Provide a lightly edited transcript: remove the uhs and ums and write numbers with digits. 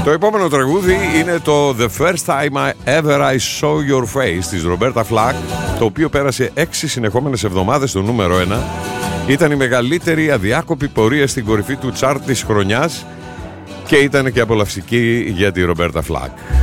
Το επόμενο τραγούδι είναι το The First Time Ever I Saw Your Face της Ρομπέρτα Φλακ, το οποίο πέρασε 6 συνεχόμενες εβδομάδες στο νούμερο 1. Ήταν η μεγαλύτερη αδιάκοπη πορεία στην κορυφή του τσάρτ της χρονιάς και ήταν και απολαυστική για τη Ρομπέρτα Φλακ.